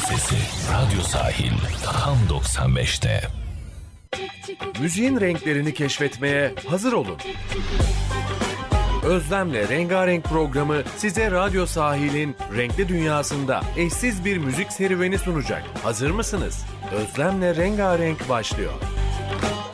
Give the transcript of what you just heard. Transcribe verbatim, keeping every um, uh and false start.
sesi Radyo Sahil Tam doksan beşte. Müziğin renklerini keşfetmeye hazır olun. Özlem'le Rengarenk programı size Radyo Sahil'in renkli dünyasında eşsiz bir müzik serüveni sunacak. Hazır mısınız? Özlem'le Rengarenk başlıyor.